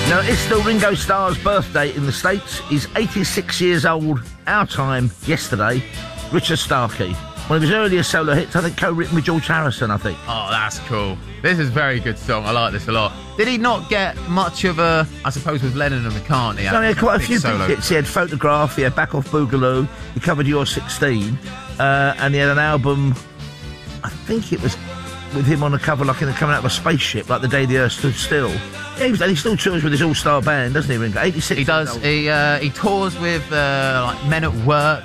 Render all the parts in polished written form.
Now, it's still Ringo Starr's birthday in the States. He's 86 years old, our time, yesterday. Richard Starkey. One of his earliest solo hits, I think, co-written with George Harrison, I think. Oh, that's cool. This is a very good song. I like this a lot. Did he not get much of a, I suppose, with Lennon and McCartney? He had quite a few solo big hits. He had Photograph, he had Back Off Boogaloo, he covered You're 16, and he had an album, I think it was with him on a cover, like coming out of a spaceship, like The Day the Earth Stood Still. Yeah, he still tours with his all-star band, doesn't he, Ringo? 86. He does. He tours with like Men at Work,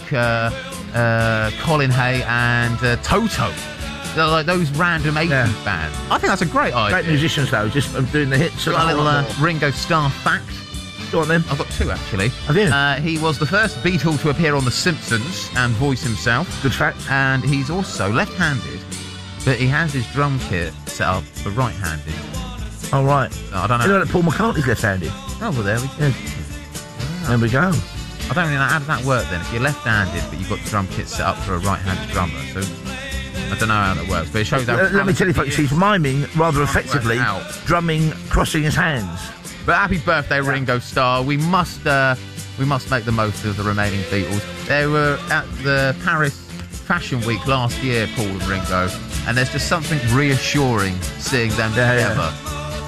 Colin Hay, and Toto. They're like those random 80s bands. I think that's a great idea. Great musicians, though, just doing the hits. Got a little Ringo Starr fact. Go on, then. I've got two, actually. Have you? He was the first Beatle to appear on The Simpsons and voice himself. Good fact. And he's also left-handed, but he has his drum kit set up for right-handed. Oh, right. I don't know. You know that Paul McCartney's left-handed? Oh, well, there we go. There we go. I don't really know. How does that work, then? If you're left-handed, but you've got the drum kit set up for a right-handed drummer, so I don't know how that works, but it shows how... Let me tell you, folks, he's miming rather effectively, drumming, crossing his hands. But happy birthday, Ringo Starr. We must make the most of the remaining Beatles. They were at the Paris Fashion Week last year, Paul and Ringo, and there's just something reassuring seeing them together. Yeah.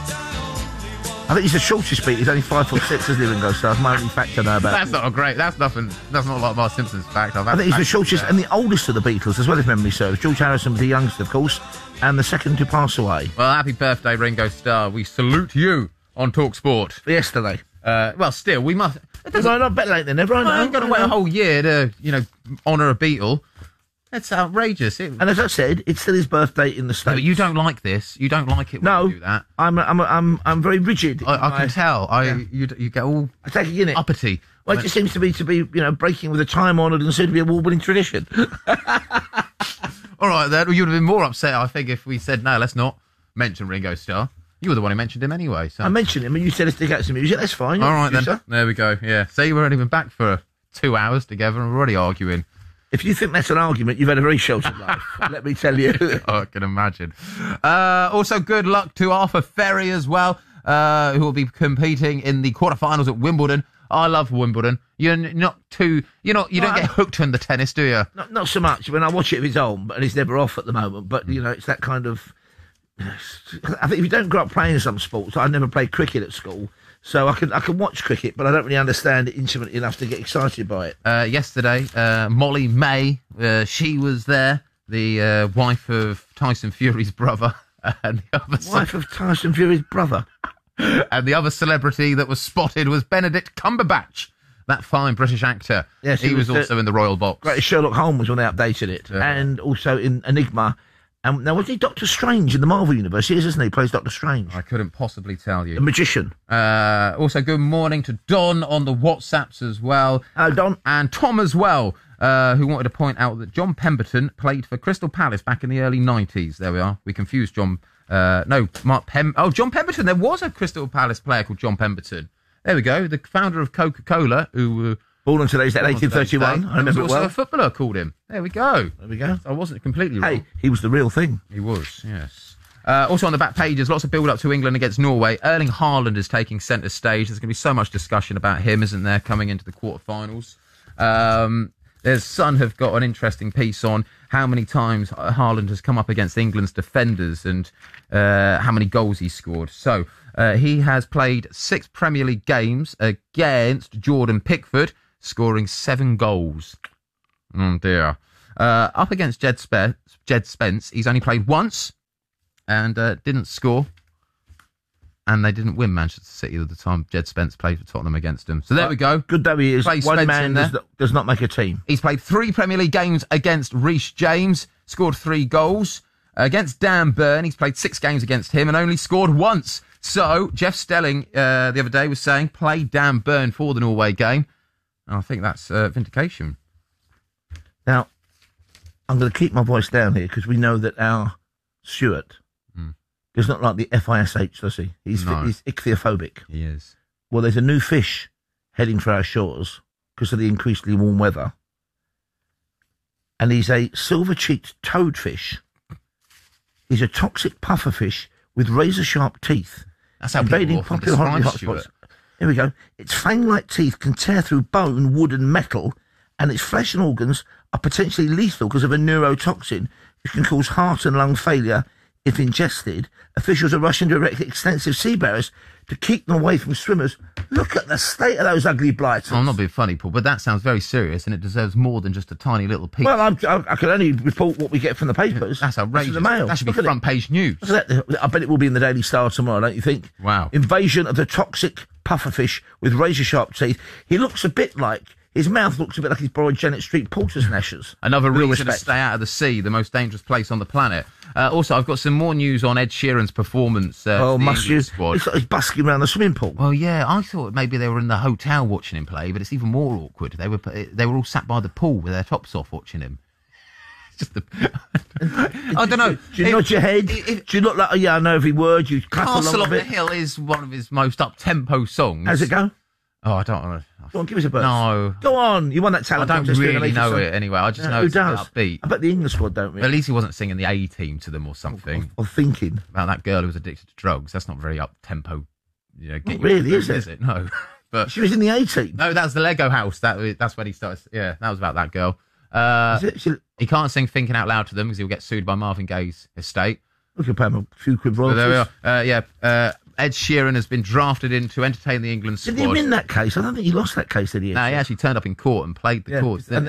I think he's the shortest Beatle. He's only 5'6", isn't he, Ringo Starr? That's my only fact I know about That's not a great... That's nothing... That's not like Mark Simpson's fact. I think he's the shortest and the oldest of the Beatles, as well, if memory serves. George Harrison was the youngest, of course, and the second to pass away. Well, happy birthday, Ringo Starr. We salute you on TalkSport. For yesterday. Well, still, we must... No, not better late than never. I ain't got to wait a whole year to, honour a Beatle. That's outrageous. And as I said, it's still his birthday in the States. No, but you don't like this. You don't like it when you do that. I'm very rigid. I can tell. You get all I take it in it. uppity. Well, it just seems to be breaking with a time-honoured and soon-to-be award-winning tradition. All right, then. Well, you would have been more upset, I think, if we said, no, let's not mention Ringo Starr. You were the one who mentioned him anyway. So. I mentioned him, and you said let's dig out some music. That's fine. All right, then. There we go. Yeah. See, we weren't even back for 2 hours together, and we're already arguing. If you think that's an argument, you've had a very sheltered life. Let me tell you. I can imagine. Also, good luck to Arthur Ferry as well, who will be competing in the quarterfinals at Wimbledon. I love Wimbledon. You don't get hooked on the tennis, do you? Not so much. When I watch it of his own, and he's never off at the moment. But it's that kind of. I think if you don't grow up playing some sports, I never played cricket at school. So I can watch cricket, but I don't really understand it intimately enough to get excited by it. Yesterday, Molly May, she was there, the wife of Tyson Fury's brother. And the other wife of Tyson Fury's brother? And the other celebrity that was spotted was Benedict Cumberbatch, that fine British actor. Yes, he was also in the Royal Box. Great Sherlock Holmes when they updated it. And also in Enigma. Now, was he Doctor Strange in the Marvel Universe? He is, isn't he? He plays Doctor Strange. I couldn't possibly tell you. The magician. Also, good morning to Don on the WhatsApps as well. Hello, Don. And Tom as well, who wanted to point out that John Pemberton played for Crystal Palace back in the early 90s. There we are. We confused John... John Pemberton. There was a Crystal Palace player called John Pemberton. There we go. The founder of Coca-Cola, who... Born on today's date, 1831. I remember it well. A footballer called him. There we go. I wasn't completely wrong. Hey, he was the real thing. He was, yes. Also on the back pages, lots of build-up to England against Norway. Erling Haaland is taking centre stage. There's going to be so much discussion about him, isn't there, coming into the quarterfinals. There's Sun have got an interesting piece on how many times Haaland has come up against England's defenders and how many goals he scored. So he has played 6 Premier League games against Jordan Pickford, scoring 7 goals. Oh, dear. Up against Jed Spence, he's only played once and didn't score. And they didn't win Manchester City at the time Jed Spence played for Tottenham against them. So there we go. Good though he is. One man does not make a team. He's played 3 Premier League games against Reece James, scored 3 goals. Against Dan Burn, he's played 6 games against him and only scored once. So Jeff Stelling the other day was saying, play Dan Burn for the Norway game. And I think that's vindication. Now, I'm going to keep my voice down here because we know that our Stuart does not like the FISH, does he? He's ichthyophobic. He is. Well, there's a new fish heading for our shores because of the increasingly warm weather. And he's a silver-cheeked toadfish. He's a toxic pufferfish with razor-sharp teeth. That's how people often describe Stuart. Here we go. Its fang-like teeth can tear through bone, wood and metal, and its flesh and organs are potentially lethal because of a neurotoxin which can cause heart and lung failure if ingested. Officials are rushing to erect extensive sea barriers to keep them away from swimmers. Look at the state of those ugly blighters. I'm not being funny, Paul, but that sounds very serious, and it deserves more than just a tiny little piece. Well, I can only report what we get from the papers. That's outrageous. The Mail. That should be front page news. I bet it will be in the Daily Star tomorrow, don't you think? Wow. Invasion of the toxic pufferfish with razor-sharp teeth. He looks a bit like... His mouth looks a bit like he's borrowed Janet Street Porter's gnashers. Another reason to stay out of the sea, the most dangerous place on the planet. Also, I've got some more news on Ed Sheeran's performance. Must you? Squad. It's like he's busking around the swimming pool. Well, yeah, I thought maybe they were in the hotel watching him play, but it's even more awkward. They were all sat by the pool with their tops off watching him. Just I don't know. Do you nod your head? Do you look like, I know every word? You clap Castle along on a bit? the Hill is one of his most up-tempo songs. How's it go? Oh, I don't know. Go on, give us a burst. No. Go on, you won that I talent don't contest. really know it anyway. I just know who it's does? upbeat. I bet the England squad don't really. At least he wasn't singing the A-Team to them or something. Or thinking. About that girl who was addicted to drugs. That's not very up-tempo. Not really, is it? No. But she was in the A-Team. No, that's the Lego House. That's when he started. Yeah, that was about that girl. He can't sing Thinking Out Loud to them because he'll get sued by Marvin Gaye's estate. We could pay him a few quid royalties. There we are. Ed Sheeran has been drafted in to entertain the England squad. Did he win that case? I don't think he lost that case, did he? No, he actually turned up in court and played the courts. He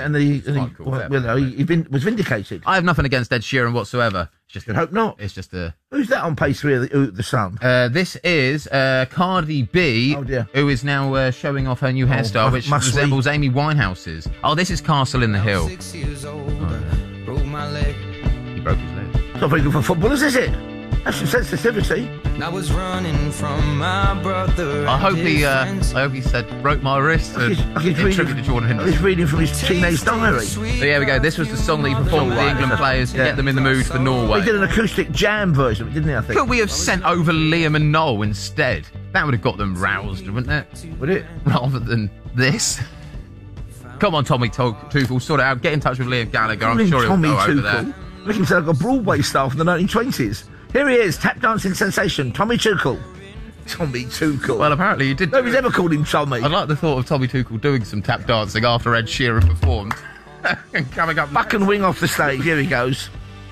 was vindicated. I have nothing against Ed Sheeran whatsoever. I hope not. It's just a... Who's that on page 3 of the Sun? This is Cardi B, who is now showing off her new hairstyle, which resembles Amy Winehouse's. Oh, this is Castle in the Hill. 6 years old, broke my leg. He broke his leg. It's not very good for footballers, is it? That's some sensitivity. I was running from my brother. I hope he said broke my wrist and tribute to Jordan Henderson. He's reading from his teenage diary. So there we go. This was the song that he performed with the England players to get them in the mood for Norway. He did an acoustic jam version, didn't he? I think. Could we have sent over Liam and Noel instead? That would have got them roused, wouldn't it? Would it? Rather than this. Come on, Tommy Tuchel, sort it out. Get in touch with Liam Gallagher. I'm sure he'll go over there. Make him sound like a Broadway star from the 1920s. Here he is, tap dancing sensation, Tommy Tuchel. Tommy Tuchel. Well, apparently you did. Nobody's ever called him Tommy. I like the thought of Tommy Tuchel doing some tap dancing after Ed Sheeran performed. And coming up. Buck and wing off the stage. Here he goes.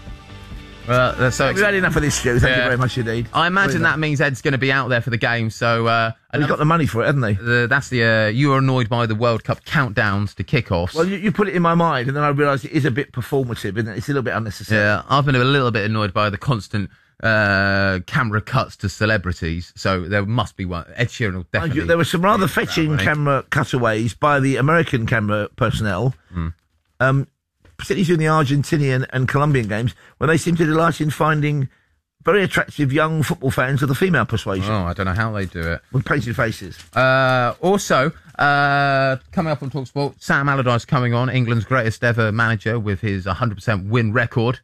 That's so We've had enough of this, Stu. Thank you very much indeed. I imagine that means Ed's going to be out there for the game, so... and he's got the money for it, hasn't he? That's the... you are annoyed by the World Cup countdowns to kick-offs. Well, you put it in my mind, and then I realised it is a bit performative, isn't it? It's a little bit unnecessary. Yeah, I've been a little bit annoyed by the constant camera cuts to celebrities, so there must be one. Ed Sheeran will definitely... There were some rather fetching camera cutaways by the American camera personnel, particularly during the Argentinian and Colombian games, where they seem to delight in finding very attractive young football fans of the female persuasion. Oh, I don't know how they do it. With painted faces. Also, coming up on TalkSport, Sam Allardyce coming on, England's greatest ever manager with his 100% win record.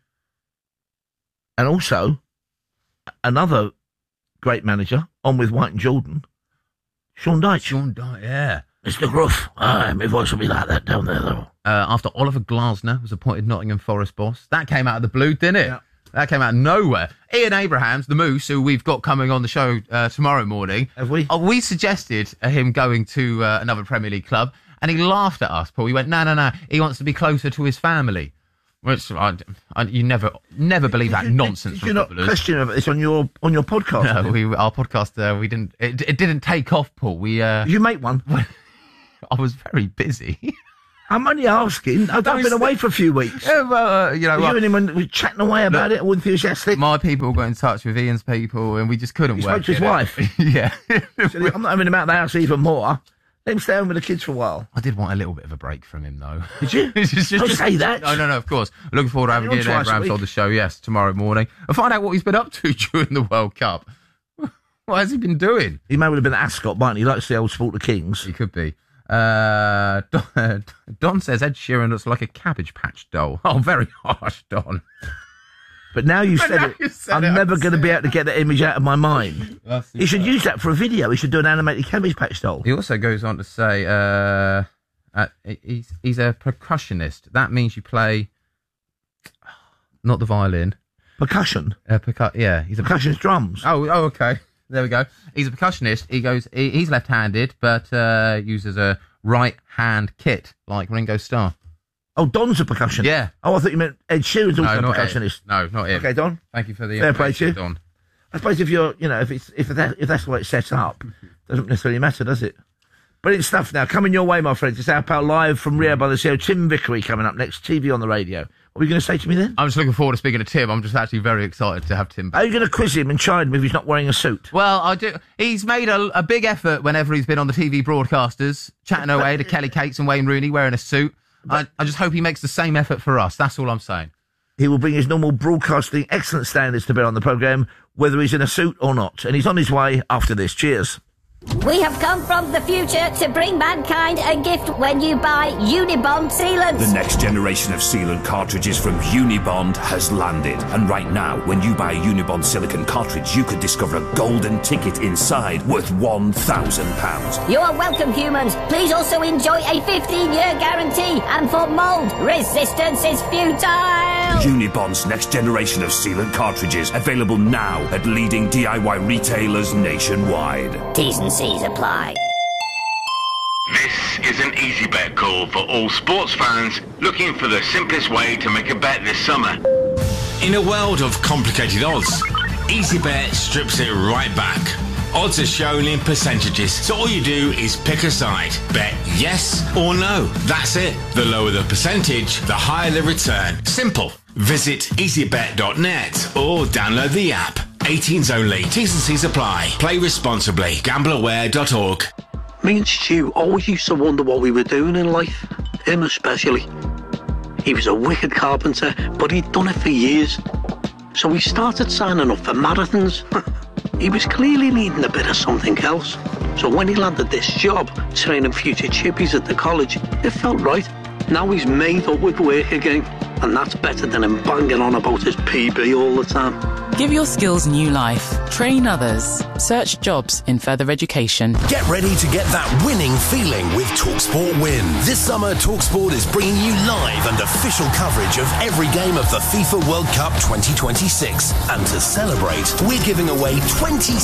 And also, another great manager, on with White and Jordan, Sean Dyche. Sean Dyche, yeah. Mr. Gruff. My voice will be like that down there, though. After Oliver Glasner was appointed Nottingham Forest boss. That came out of the blue, didn't it? Yeah. That came out of nowhere. Ian Abrahams, the Moose, who we've got coming on the show tomorrow morning. Have we? We suggested him going to another Premier League club, and he laughed at us, Paul. He went, no. He wants to be closer to his family. Which you never believe that nonsense. Did you not question about this on your podcast? No, our podcast we didn't. It didn't take off, Paul. Did you make one? I was very busy. I'm only asking. I've been away for a few weeks. Yeah, well, you know, you and him were chatting away about it, all enthusiastic. My people got in touch with Ian's people, and we just couldn't work. He spoke to his wife. Yeah. So I'm not having him out of the house even more. Let him stay home with the kids for a while. I did want a little bit of a break from him, though. Did you? Don't say that. No, of course. Looking forward to having Ian Abrahams on the show, yes, tomorrow morning. I'll find out what he's been up to during the World Cup. What has he been doing? He may well have been Ascot, mightn't he? He likes the old Sport of Kings. He could be. Don says Ed Sheeran looks like a Cabbage Patch doll. Oh, very harsh, Don. But now you've said it, I'm never going to be able to get that image out of my mind. He should use that for a video. He should do an animated Cabbage Patch doll. He also goes on to say he's a percussionist. That means you play not the violin. Percussion? Yeah, he's a percussionist drums. Oh, okay. There we go. He's a percussionist. He's left-handed, but uses a right-hand kit like Ringo Starr. Oh, Don's a percussionist? Yeah. Oh, I thought you meant Ed Sheeran's also a percussionist. No, not him. Okay, Don. Thank you for the fair play to you, Don. I suppose if you're, if that's the way it's set up, doesn't necessarily matter, does it? Brilliant stuff now. Coming your way, my friends. It's our pal live from Rio by the Sea. Tim Vickery coming up next. TV on the radio. What were you going to say to me then? I'm just looking forward to speaking to Tim. I'm just actually very excited to have Tim back. Are you going to quiz him and chide him if he's not wearing a suit? Well, I do. He's made a big effort whenever he's been on the TV broadcasters, chatting away to Kelly Cates and Wayne Rooney wearing a suit. I just hope he makes the same effort for us. That's all I'm saying. He will bring his normal broadcasting excellent standards to bear on the programme, whether he's in a suit or not. And he's on his way after this. Cheers. We have come from the future to bring mankind a gift when you buy Unibond sealants. The next generation of sealant cartridges from Unibond has landed. And right now, when you buy a Unibond silicone cartridge, you could discover a golden ticket inside worth £1,000. You are welcome, humans. Please also enjoy a 15-year guarantee. And for mould, resistance is futile. Unibond's next generation of sealant cartridges, available now at leading DIY retailers nationwide. T's and C's apply. This is an easy bet call for all sports fans looking for the simplest way to make a bet this summer. In a world of complicated odds, EasyBet strips it right back. Odds are shown in percentages, so all you do is pick a side. Bet yes or no. That's it. The lower the percentage, the higher the return. Simple. Visit easybet.net or download the app. 18s only. T's and C's apply. Play responsibly. Gambleaware.org. Me and Stu always used to wonder what we were doing in life. Him especially. He was a wicked carpenter, but he'd done it for years. So we started signing up for marathons. He was clearly needing a bit of something else. So when he landed this job, training future chippies at the college, it felt right. Now he's made up with work again. And that's better than him banging on about his PB all the time. Give your skills new life. Train others. Search jobs in further education. Get ready to get that winning feeling with TalkSport Win. This summer, TalkSport is bringing you live and official coverage of every game of the FIFA World Cup 2026. And to celebrate, we're giving away £26,000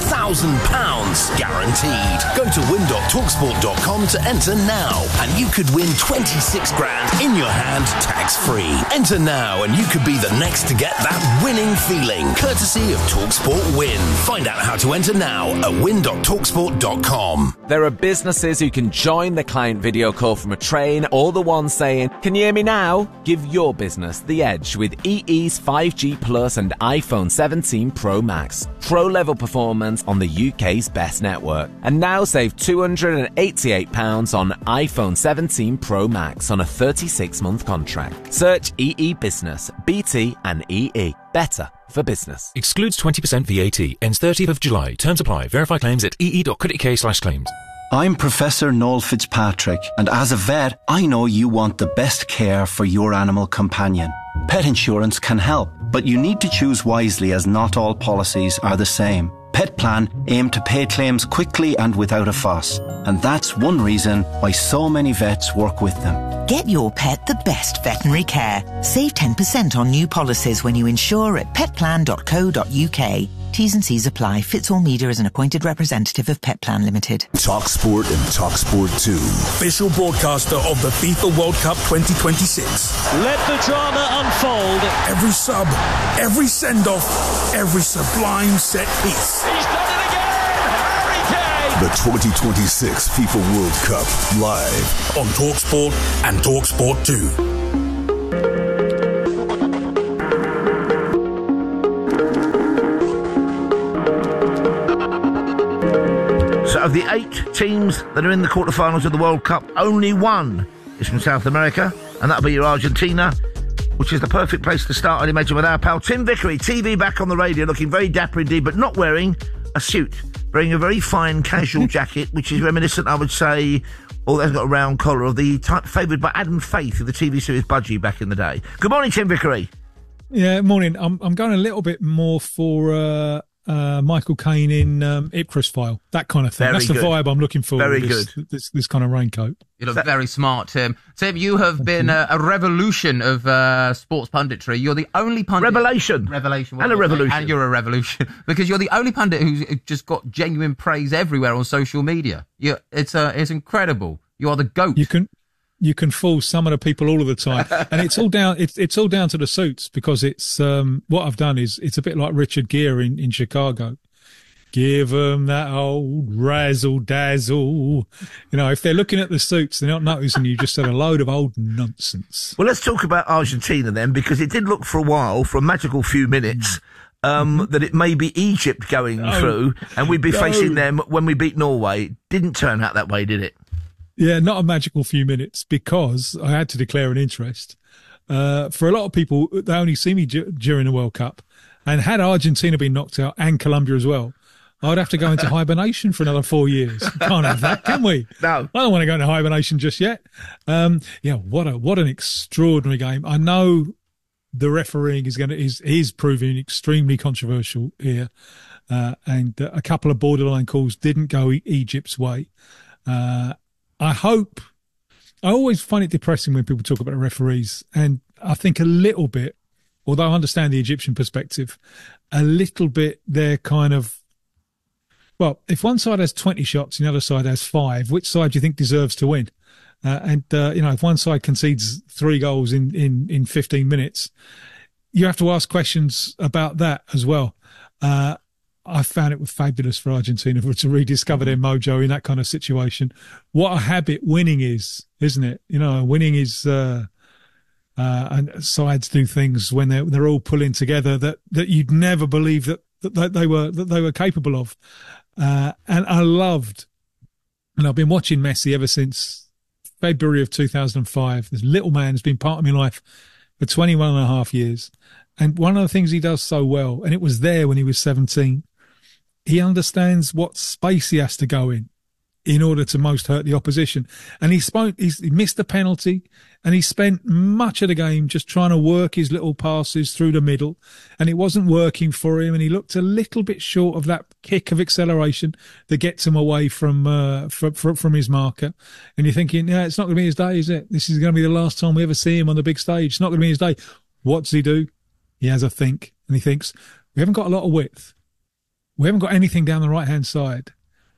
guaranteed. Go to win.talksport.com to enter now, and you could win 26 grand in your hand, tax-free. Enter now, and you could be the next to get that winning feeling. Courtesy of TalkSport Win. Find out how to enter now at win.talksport.com. There are businesses who can join the client video call from a train, or the one saying, "Can you hear me now?" Give your business the edge with EE's 5G Plus and iPhone 17 Pro Max. Pro-level performance on the UK's best network. And now save £288 on iPhone 17 Pro Max on a 36-month contract. Search EE Business, BT and EE. Better for business. Excludes 20% VAT. Ends 30th of July. Terms apply. Verify claims at ee.co.uk/claims. I'm Professor Noel Fitzpatrick, and as a vet, I know you want the best care for your animal companion. Pet insurance can help, but you need to choose wisely, as not all policies are the same. Pet Plan aim to pay claims quickly and without a fuss, and that's one reason why so many vets work with them. Get your pet the best veterinary care. Save 10% on new policies when you insure at petplan.co.uk. T's and C's apply. Fitzall Media is an appointed representative of Pet Plan Limited. TalkSport and TalkSport 2. Official broadcaster of the FIFA World Cup 2026. Let the drama unfold. Every sub, every send-off, every sublime set piece. He's done it again! Harry Kane! The 2026 FIFA World Cup, live on TalkSport and TalkSport 2. So of the 8 teams that are in the quarterfinals of the World Cup, only one is from South America, and that'll be your Argentina, which is the perfect place to start, I'd imagine, with our pal Tim Vickery. TV back on the radio, looking very dapper indeed, but not wearing a suit. Wearing a very fine casual jacket, which is reminiscent, I would say, although it's got a round collar, of the type favoured by Adam Faith of the TV series Budgie back in the day. Good morning, Tim Vickery. Yeah, morning. I'm going a little bit more for Michael Caine in Ipcress File, that kind of thing. That's the vibe I'm looking for. Very with good. This kind of raincoat. You look very smart, Tim. Tim, you have been a revolution of sports punditry. You're the only pundit... Revelation. And a revolution. And you're a revolution. Because you're the only pundit who's just got genuine praise everywhere on social media. It's incredible. You are the GOAT. You can fool some of the people all of the time, and it's all down. It's all down to the suits, because it's what I've done is it's a bit like Richard Gere in Chicago. Give them that old razzle dazzle. You know, if they're looking at the suits, they're not noticing you just said a load of old nonsense. Well, let's talk about Argentina then, because it did look for a while, for a magical few minutes, that it may be Egypt going through, and we'd be facing them when we beat Norway. It didn't turn out that way, did it? Yeah, not a magical few minutes, because I had to declare an interest. For a lot of people, they only see me during the World Cup. And had Argentina been knocked out, and Colombia as well, I'd have to go into hibernation for another 4 years. Can't have that, can we? No. I don't want to go into hibernation just yet. What an extraordinary game. I know the refereeing is proving extremely controversial here. And a couple of borderline calls didn't go Egypt's way. I always find it depressing when people talk about referees, and I think a little bit, although I understand the Egyptian perspective, a little bit they're kind of, well, if one side has 20 shots and the other side has 5, which side do you think deserves to win? If one side concedes 3 goals in 15 minutes, you have to ask questions about that as well. I found it was fabulous for Argentina to rediscover their mojo in that kind of situation. What a habit winning is, isn't it? You know, winning is, and sides do things when they're all pulling together that you'd never believe that they were capable of. And I loved, and I've been watching Messi ever since February of 2005. This little man has been part of my life for 21 and a half years. And one of the things he does so well, and it was there when he was 17, he understands what space he has to go in order to most hurt the opposition. And he missed a penalty, and he spent much of the game just trying to work his little passes through the middle, and it wasn't working for him, and he looked a little bit short of that kick of acceleration that gets him away from his marker. And you're thinking, yeah, it's not going to be his day, is it? This is going to be the last time we ever see him on the big stage. It's not going to be his day. What does he do? He has a think, and he thinks, we haven't got a lot of width. We haven't got anything down the right-hand side.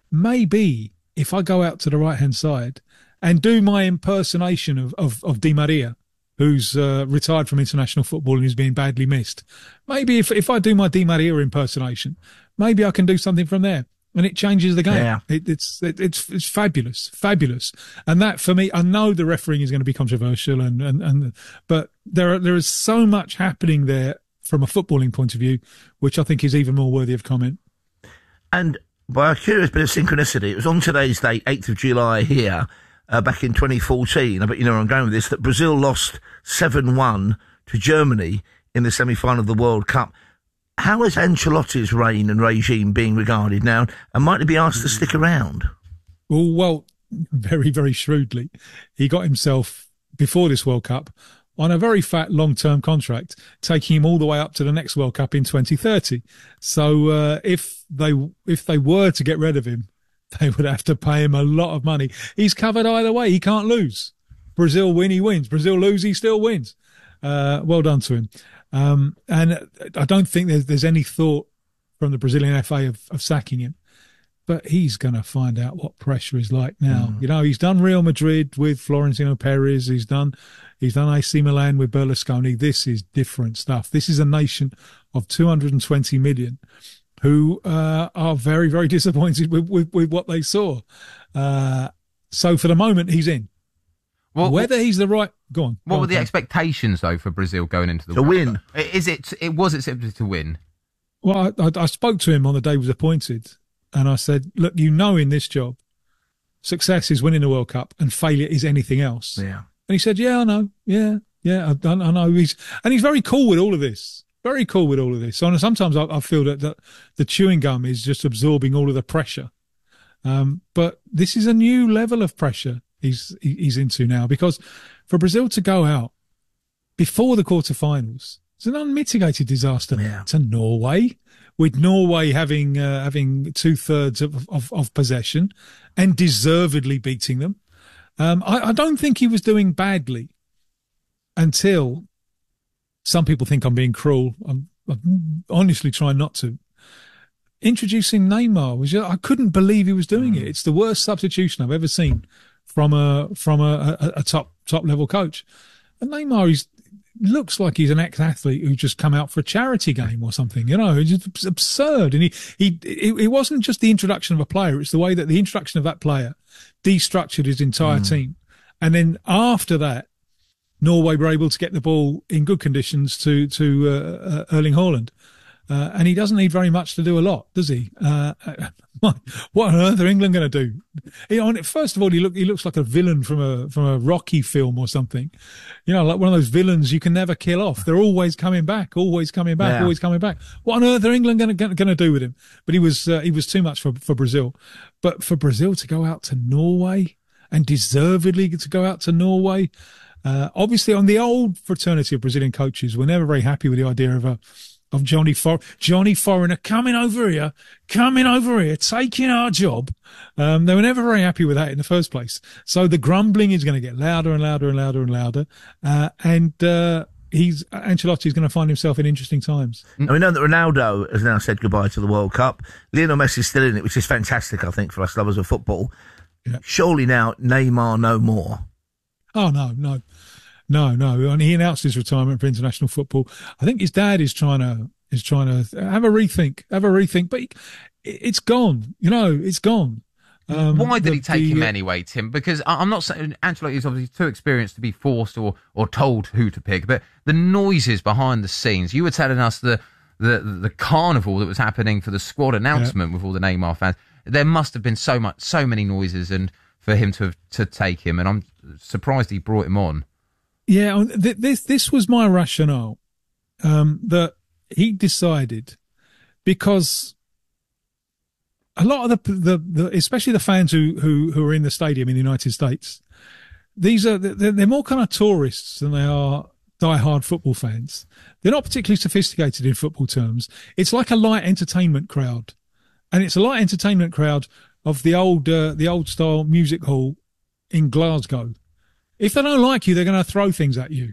Maybe if I go out to the right-hand side and do my impersonation of Di Maria, who's retired from international football and who's being badly missed, maybe if I do my Di Maria impersonation, maybe I can do something from there, and it changes the game. Yeah. It's fabulous. And that, for me, I know the refereeing is going to be controversial, but there is so much happening there from a footballing point of view, which I think is even more worthy of comment. And by a curious bit of synchronicity, it was on today's date, 8th of July here, back in 2014, I bet you know where I'm going with this, that Brazil lost 7-1 to Germany in the semi-final of the World Cup. How is Ancelotti's reign and regime being regarded now, and might he be asked to stick around? Well, very, very shrewdly. He got himself, before this World Cup, on a very fat long-term contract, taking him all the way up to the next World Cup in 2030. So if they were to get rid of him, they would have to pay him a lot of money. He's covered either way. He can't lose. Brazil win, he wins. Brazil lose, he still wins. Well done to him. And I don't think there's any thought from the Brazilian FA of sacking him. But he's going to find out what pressure is like now. You know, he's done Real Madrid with Florentino Perez. He's done AC Milan with Berlusconi. This is different stuff. This is a nation of 220 million who are very, very disappointed with what they saw. So for the moment, he's in. Well, whether he's the right... Go on. What were the expectations, though, for Brazil going into the to World win? Cup? Was it simply to win? Well, I spoke to him on the day he was appointed, and I said, look, you know in this job, success is winning the World Cup and failure is anything else. Yeah. And he said, yeah, I know. Yeah, I know. He's very cool with all of this. Very cool with all of this. So sometimes I feel that the chewing gum is just absorbing all of the pressure. But this is a new level of pressure he's into now, because for Brazil to go out before the quarterfinals It's an unmitigated disaster. To Norway, with Norway having 2/3 of possession and deservedly beating them. I don't think he was doing badly until some people think I'm being cruel. I'm honestly trying not to. Introducing Neymar was I couldn't believe he was doing it. It's the worst substitution I've ever seen from a top level coach. And Neymar looks like he's an ex-athlete who just come out for a charity game or something. It's just absurd. And it wasn't just the introduction of a player; it's the way that the introduction of that player destructured his entire team. And then after that, Norway were able to get the ball in good conditions to Erling Haaland. And he doesn't need very much to do a lot, does he? What on earth are England going to do? First of all, he looks like a villain from a Rocky film or something. Like one of those villains you can never kill off. They're always coming back, always coming back, always coming back. What on earth are England going to do with him? But he was too much for Brazil. But for Brazil to go out to Norway, and deservedly to go out to Norway, obviously on the old fraternity of Brazilian coaches, we're never very happy with the idea of Johnny Foreigner coming over here, taking our job. They were never very happy with that in the first place. So the grumbling is going to get louder and louder and louder and louder. Ancelotti's going to find himself in interesting times. And we know that Ronaldo has now said goodbye to the World Cup. Lionel Messi's still in it, which is fantastic, I think, for us lovers of football. Yeah. Surely now Neymar no more. Oh, no. And he announced his retirement for international football. I think his dad is trying to have a rethink, but it's gone. It's gone. Why did he take him anyway, Tim? Because I'm not saying Ancelotti is obviously too experienced to be forced or told who to pick, but the noises behind the scenes. You were telling us the carnival that was happening for the squad announcement with all the Neymar fans. There must have been so many noises, and for him to take him, and I'm surprised he brought him on. Yeah, this was my rationale, that he decided, because a lot of the especially the fans who are in the stadium in the United States, they're more kind of tourists than they are die-hard football fans. They're not particularly sophisticated in football terms. It's like a light entertainment crowd, and it's a light entertainment crowd of the old style music hall in Glasgow. If they don't like you, they're going to throw things at you,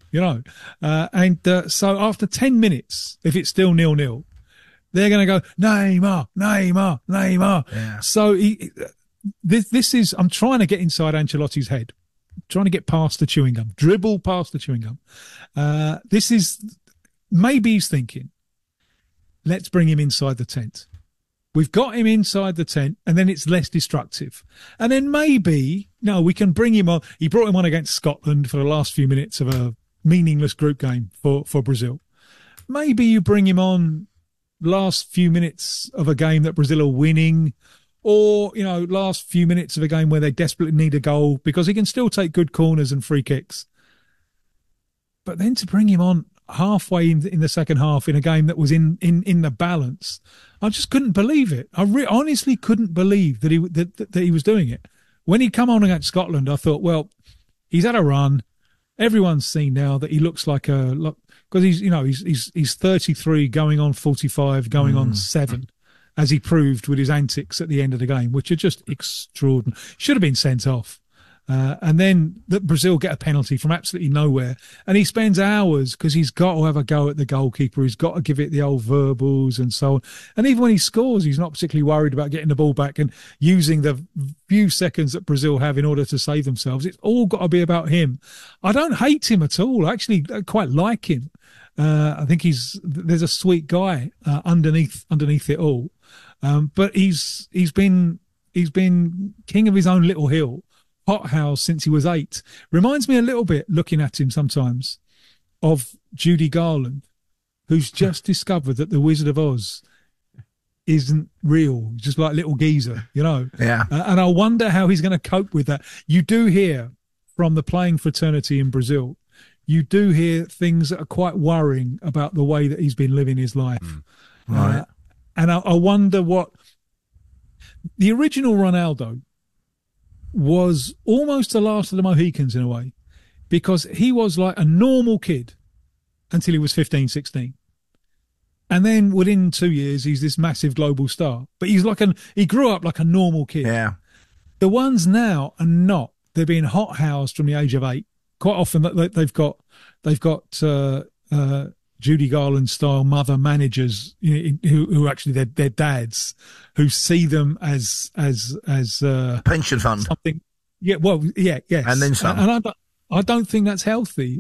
so after 10 minutes, if it's still 0-0, they're going to go, Neymar. Yeah. So this is, I'm trying to get inside Ancelotti's head, trying to get past the chewing gum, dribble past the chewing gum. This is, maybe he's thinking, let's bring him inside the tent. We've got him inside the tent, and then it's less destructive. And then maybe, we can bring him on. He brought him on against Scotland for the last few minutes of a meaningless group game for Brazil. Maybe you bring him on last few minutes of a game that Brazil are winning, or, last few minutes of a game where they desperately need a goal, because he can still take good corners and free kicks. But then to bring him on halfway in the second half in a game that was in the balance, I just couldn't believe it. I honestly couldn't believe that he was doing it. When he come on against Scotland, I thought, well, he's had a run. Everyone's seen now that he looks like because he's 33, going on 45, going on 7, as he proved with his antics at the end of the game, which are just extraordinary. Should have been sent off. And then Brazil get a penalty from absolutely nowhere. And he spends hours, because he's got to have a go at the goalkeeper. He's got to give it the old verbals and so on. And even when he scores, he's not particularly worried about getting the ball back and using the few seconds that Brazil have in order to save themselves. It's all got to be about him. I don't hate him at all. I actually quite like him. I think there's a sweet guy underneath it all. But he's been king of his own little hill. Hothouse since he was 8. Reminds me a little bit, looking at him sometimes, of Judy Garland, who's just discovered that the Wizard of Oz isn't real, just like little geezer, Yeah. And I wonder how he's going to cope with that. You do hear from the playing fraternity in Brazil, you do hear things that are quite worrying about the way that he's been living his life. Right. And I wonder what the original Ronaldo was almost the last of the Mohicans in a way, because he was like a normal kid until he was 15, 16. And then within 2 years, he's this massive global star. But he grew up like a normal kid. Yeah. The ones now are not. They're being hot-housed from the age of 8. Quite often they've got Judy Garland style mother managers, who actually their dads, who see them as pension fund something. Yeah, well, yeah, yes, and then some. And I don't think that's healthy.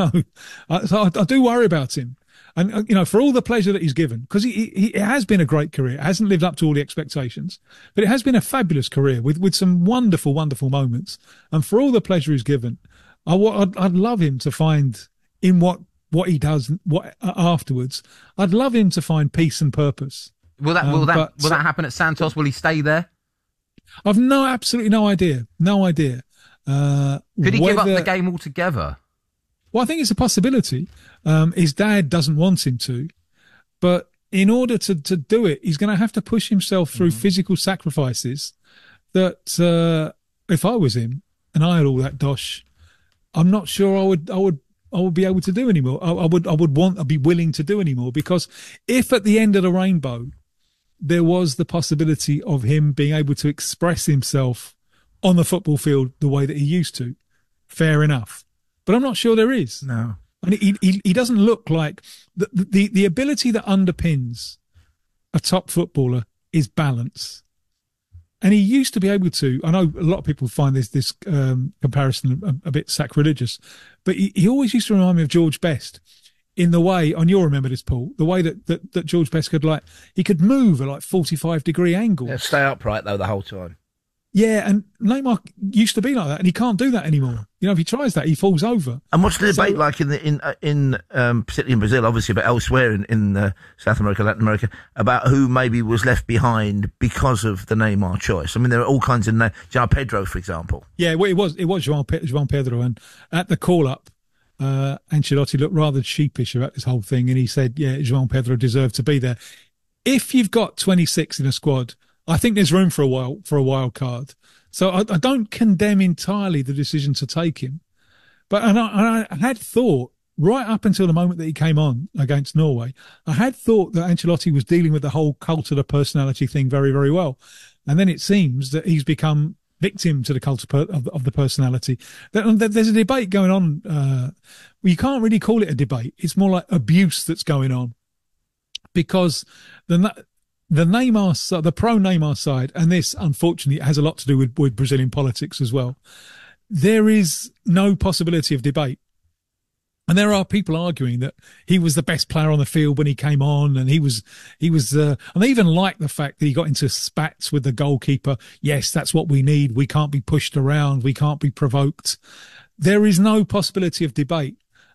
So I do worry about him, and for all the pleasure that he's given, because it has been a great career. It hasn't lived up to all the expectations, but it has been a fabulous career with some wonderful, wonderful moments. And for all the pleasure he's given, I'd love him to find in what he does afterwards. I'd love him to find peace and purpose. Will that happen at Santos? Will he stay there? I've absolutely no idea. No idea. Could he give up the game altogether? Well, I think it's a possibility. His dad doesn't want him to, but in order to do it, he's going to have to push himself through physical sacrifices that, if I was him and I had all that dosh, I'm not sure I would be able to do anymore. I'd be willing to do anymore, because if at the end of the rainbow there was the possibility of him being able to express himself on the football field the way that he used to, fair enough. But I'm not sure there is. No. And he doesn't look like the ability that underpins a top footballer is balance. And he used to be able to. I know a lot of people find this comparison a bit sacrilegious, but he always used to remind me of George Best in the way, and you'll remember this, Paul, the way that George Best could move at 45-degree angles. Yeah, stay upright though the whole time. Yeah, and Neymar used to be like that, and he can't do that anymore. If he tries that, he falls over. And what's the debate like in particularly in Brazil, obviously, but elsewhere in South America, Latin America, about who maybe was left behind because of the Neymar choice? I mean, there are all kinds of names. João Pedro, for example. Yeah, well, it was João Pedro, and at the call-up, Ancelotti looked rather sheepish about this whole thing, and he said, yeah, João Pedro deserved to be there. If you've got 26 in a squad, I think there's room for a wild card. So I don't condemn entirely the decision to take him. But I had thought, right up until the moment that he came on against Norway, I had thought that Ancelotti was dealing with the whole cult of the personality thing very, very well. And then it seems that he's become victim to the cult of the personality. There's a debate going on. You can't really call it a debate. It's more like abuse that's going on. Because the Neymar, the pro-Neymar side, and this, unfortunately, has a lot to do with Brazilian politics as well. There is no possibility of debate. And there are people arguing that he was the best player on the field when he came on, and he was, and they even like the fact that he got into spats with the goalkeeper. Yes, that's what we need. We can't be pushed around. We can't be provoked. There is no possibility of debate,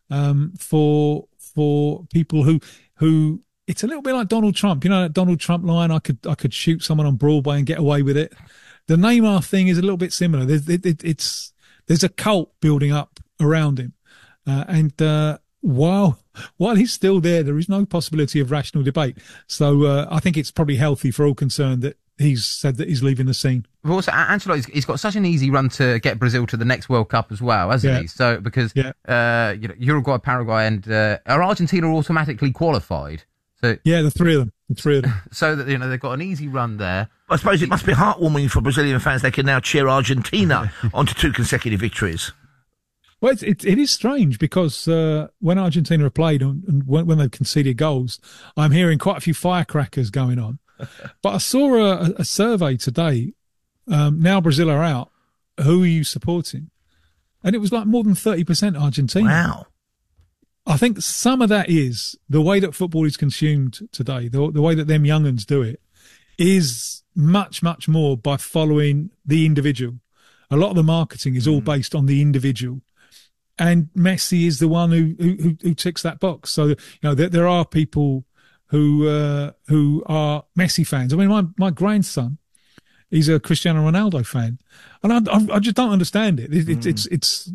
for people who, it's a little bit like Donald Trump. That Donald Trump line, I could shoot someone on Broadway and get away with it. The Neymar thing is a little bit similar. There's a cult building up around him. And while he's still there is no possibility of rational debate. So I think it's probably healthy for all concerned that he's said that he's leaving the scene. But also, Ancelotti, he's got such an easy run to get Brazil to the next World Cup as well, hasn't he? So because Uruguay, Paraguay, and are Argentina automatically qualified? So yeah, the three of them. So that they've got an easy run there. I suppose it must be heartwarming for Brazilian fans. They can now cheer Argentina onto 2 consecutive victories. Well, it is strange because when Argentina have played and when they've conceded goals, I'm hearing quite a few firecrackers going on. But I saw a survey today. Now Brazil are out. Who are you supporting? And it was like more than 30% Argentina. Wow. I think some of that is the way that football is consumed today, the way that them young'uns do it, is much, much more by following the individual. A lot of the marketing is all based on the individual. And Messi is the one who ticks that box. So, there are people who are Messi fans. I mean, my grandson, he's a Cristiano Ronaldo fan. And I just don't understand it. It's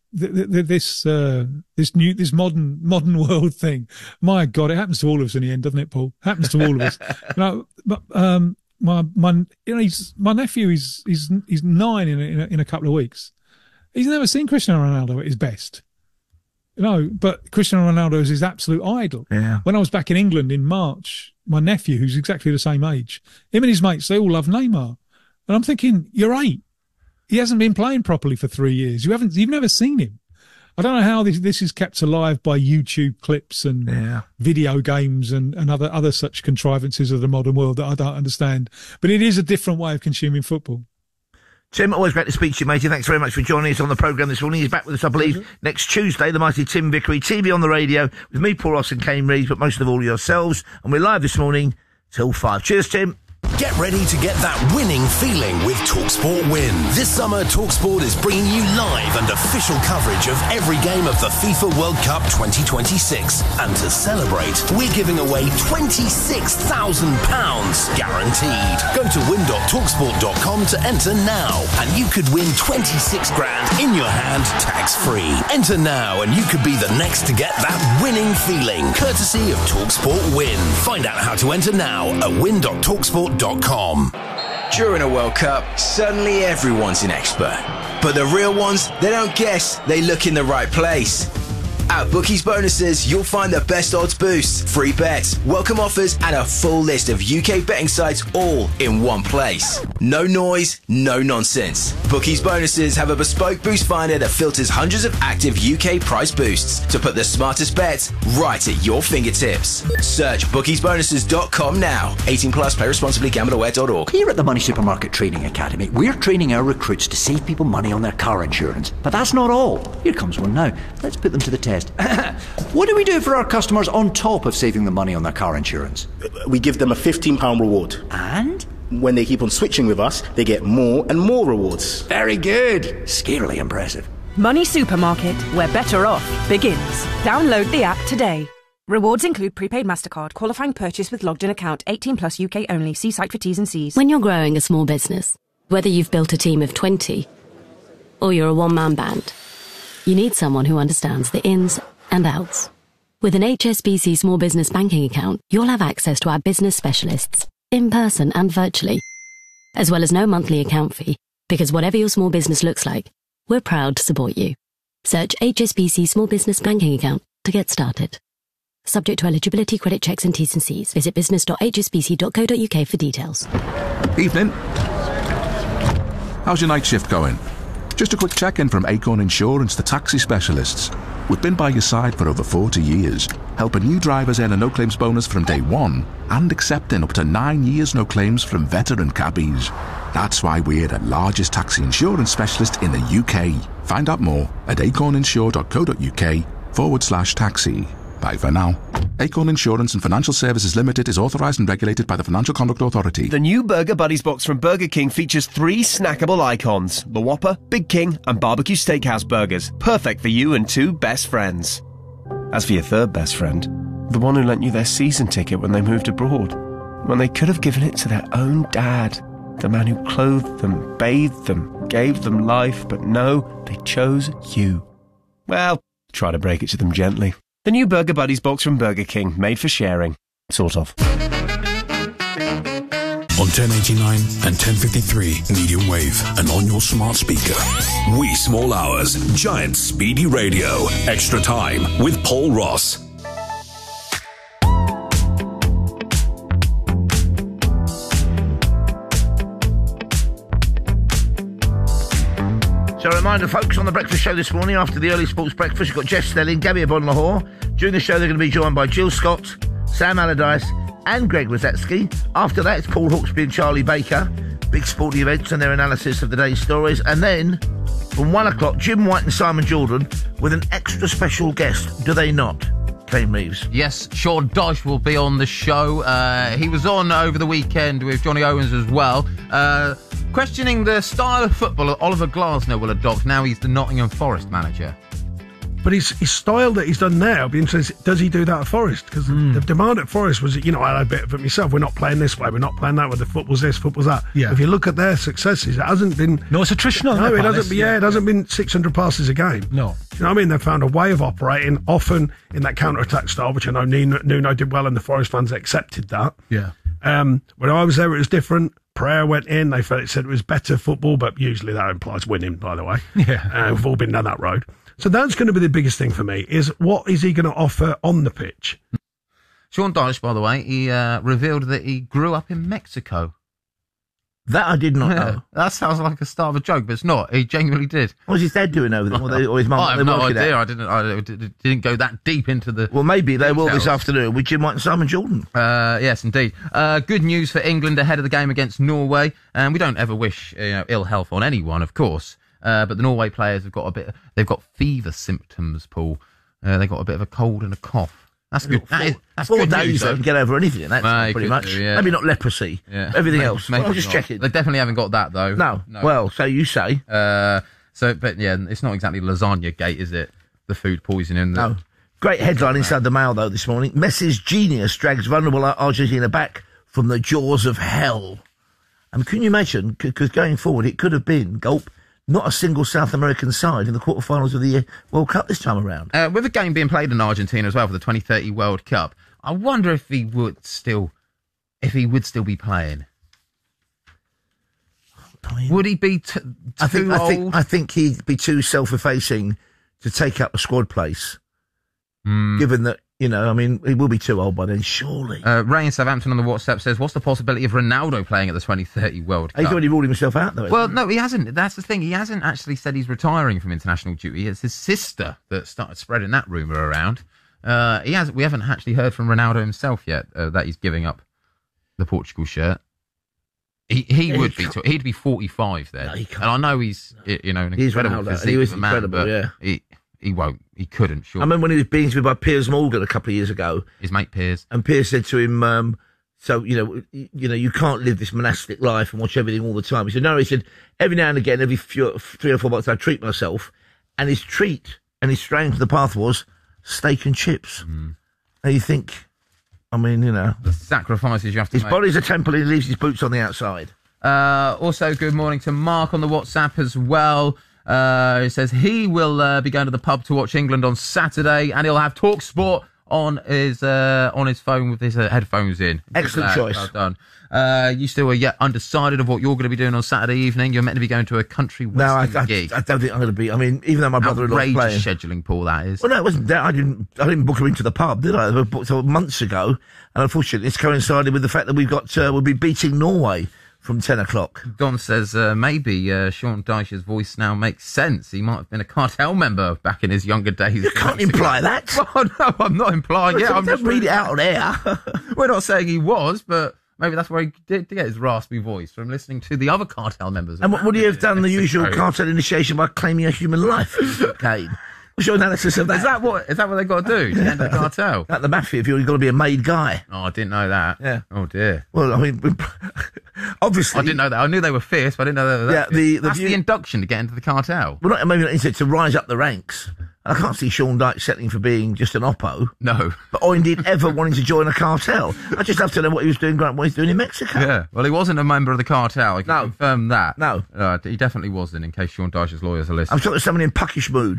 this modern world thing. My God, it happens to all of us in the end, doesn't it, Paul? It happens to all of us. My nephew he's 9 in a couple of weeks. He's never seen Cristiano Ronaldo at his best. No, but Cristiano Ronaldo is his absolute idol. Yeah. When I was back in England in March, my nephew, who's exactly the same age, him and his mates, they all love Neymar. And I'm thinking, you're 8. He hasn't been playing properly for 3 years. You've never seen him. I don't know how this is kept alive by YouTube clips and video games and other such contrivances of the modern world that I don't understand. But it is a different way of consuming football. Tim, always great to speak to you, matey. Thanks very much for joining us on the programme this morning. He's back with us, I believe, next Tuesday, the mighty Tim Vickery. TV on the radio with me, Paul Ross and Kane Reeves, but most of all yourselves. And we're live this morning till 5. Cheers, Tim. Get ready to get that winning feeling with TalkSport Win. This summer, TalkSport is bringing you live and official coverage of every game of the FIFA World Cup 2026. And to celebrate, we're giving away £26,000 guaranteed. Go to win.talksport.com to enter now, and you could win 26 grand in your hand, tax-free. Enter now, and you could be the next to get that winning feeling, courtesy of TalkSport Win. Find out how to enter now at win.talksport.com. During a World Cup, suddenly everyone's an expert. But the real ones, they don't guess, they look in the right place. At Bookies Bonuses, you'll find the best odds boosts, free bets, welcome offers, and a full list of UK betting sites all in one place. No noise, no nonsense. Bookies Bonuses have a bespoke boost finder that filters hundreds of active UK price boosts to put the smartest bets right at your fingertips. Search bookiesbonuses.com now. 18 plus, play responsibly, gambleaware.org. Here at the Money Supermarket Training Academy, we're training our recruits to save people money on their car insurance. But that's not all. Here comes one now. Let's put them to the test. What do we do for our customers on top of saving them money on their car insurance? We give them a £15 reward. And? When they keep on switching with us, they get more and more rewards. Very good. Scarily impressive. Money Supermarket, where better off begins. Download the app today. Rewards include prepaid MasterCard, qualifying purchase with logged-in account, 18 plus UK only. See site for T's and C's. When you're growing a small business, whether you've built a team of 20 or you're a one-man band, you need someone who understands the ins and outs. With an HSBC Small Business Banking account, you'll have access to our business specialists, in person and virtually, as well as no monthly account fee, because whatever your small business looks like, we're proud to support you. Search HSBC Small Business Banking account to get started. Subject to eligibility, credit checks and T's and C's. Visit business.hsbc.co.uk for details. Evening. How's your night shift going? Just a quick check-in from Acorn Insurance, the taxi specialists. We've been by your side for over 40 years, helping new drivers earn a no-claims bonus from day one and accepting up to 9 years no claims from veteran cabbies. That's why we're the largest taxi insurance specialist in the UK. Find out more at acorninsure.co.uk/taxi. Bye for now. Acorn Insurance and Financial Services Limited is authorised and regulated by the Financial Conduct Authority. The new Burger Buddies box from Burger King features 3 snackable icons: the Whopper, Big King and Barbecue Steakhouse burgers. Perfect for you and 2 best friends. As for your third best friend, the one who lent you their season ticket when they moved abroad, when they could have given it to their own dad, the man who clothed them, bathed them, gave them life, but no, they chose you. Well, try to break it to them gently. The new Burger Buddies box from Burger King, made for sharing. Sort of. On 1089 and 1053 medium wave and on your smart speaker. Wee Small Hours, Giant Speedy Radio. Extra Time with Paul Ross. So a reminder, folks, on the breakfast show this morning, after the early sports breakfast, you've got Jess Stelling, Gabby Abon-Lahore. During the show, they're going to be joined by Jill Scott, Sam Allardyce and Greg Rosetsky. After that, it's Paul Hawksby and Charlie Baker. Big sporting events and their analysis of the day's stories. And then, from 1 o'clock, Jim White and Simon Jordan with an extra special guest. Do they not? Kane Reeves. Yes, Sean Dodge will be on the show. He was on over the weekend with Johnny Owens as well. Questioning the style of football that Oliver Glasner will adopt now he's the Nottingham Forest manager. But his style that he's done now, be interesting, does he do that at Forest? Because the demand at Forest was, I had a bit of it myself, we're not playing this way, we're not playing that way, the football's this, football's that. Yeah. If you look at their successes, it hasn't been... No, it's attritional. No, it hasn't been, it hasn't been 600 passes a game. No. You know what I mean? They've found a way of operating, often in that counter-attack style, which I know Nuno did well and the Forest fans accepted that. Yeah. When I was there, it was different. Prayer went in. They said it was better football, but usually that implies winning, by the way. Yeah. We've all been down that road. So that's going to be the biggest thing for me, is what is he going to offer on the pitch? Sean Dyche, by the way, he revealed that he grew up in Mexico. That I did not know. That sounds like a start of a joke, but it's not. He genuinely did. What was his dad doing over there? Or his mum? I have no idea. I didn't go that deep into the. Well, maybe they will details. this afternoon with Jim White and Simon Jordan. Yes, indeed. Good news for England ahead of the game against Norway. And we don't ever wish ill health on anyone, of course. But the Norway players have got they've got fever symptoms, Paul. They've got a bit of a cold and a cough. That's good. That's 4 good days news, they can get over anything. That's pretty much. Do, yeah. Maybe not leprosy. Yeah. Everything else. Maybe I'll just not. check it. They definitely haven't got that though. No. Well, so you say. But yeah, it's not exactly lasagna gate, is it? The food poisoning. No. Great headline inside the Mail though this morning. Messi's genius drags vulnerable Argentina back from the jaws of hell. I mean, can you imagine? Because going forward, it could have been not a single South American side in the quarterfinals of the World Cup this time around. With a game being played in Argentina as well for the 2030 World Cup, I wonder if he would still be playing. I mean, would he be too old? I think he'd be too self-effacing to take up a squad place. Given that, he will be too old by then, surely. Ray in Southampton on the WhatsApp says, what's the possibility of Ronaldo playing at the 2030 World Cup? He's already ruled himself out, though. Well, no, he hasn't. That's the thing. He hasn't actually said he's retiring from international duty. It's his sister that started spreading that rumour around. We haven't actually heard from Ronaldo himself yet that he's giving up the Portugal shirt. He'd be 45 then. No, and I know he's an incredible physique. He was man, incredible, yeah. He won't. He couldn't, sure. I remember when he was being interviewed by Piers Morgan a couple of years ago. His mate Piers. And Piers said to him, you can't live this monastic life and watch everything all the time. He said, no, every now and again, every 3 or 4 months, I treat myself. And his treat and his straying to the path was steak and chips. And you think, the sacrifices you have to make. His body's a temple and he leaves his boots on the outside. Also, good morning to Mark on the WhatsApp as well. He says he will be going to the pub to watch England on Saturday, and he'll have TalkSport on his phone with his headphones in. Excellent choice. Well done. You still are yet undecided of what you're going to be doing on Saturday evening. You're meant to be going to a country western gig. I don't think I'm going to be. Even though my brother-in-law's playing. Scheduling, Paul, that is. Well, no, it wasn't that. I didn't book him into the pub, did I? I booked him months ago, and unfortunately, it's coincided with the fact that we'll be beating Norway from 10 o'clock. Don says maybe Sean Dyche's voice now makes sense. He might have been a cartel member back in his younger days. You can't imply that. Well, no, I'm not implying it. I'm just read it out on air. We're not saying he was, but maybe that's where he did get his raspy voice, from listening to the other cartel members. And would he have done the usual cartel initiation by claiming a human life? Kane? What's your analysis of that? Is that what they got to do to end the cartel? Like the mafia, if you've got to be a made guy. Oh, I didn't know that. Yeah. Oh dear. Well, obviously, I didn't know that. I knew they were fierce, but I didn't know they were that fierce. That's the induction to get into the cartel. Well, maybe not to rise up the ranks. I can't see Sean Dyche settling for being just an oppo. No. Or indeed ever wanting to join a cartel. I just have to know what he was doing, what he's doing in Mexico. Yeah. Well, he wasn't a member of the cartel. I can confirm that. No. He definitely wasn't, in case Sean Dyche's lawyers are listening. I'm sure there's someone in puckish mood.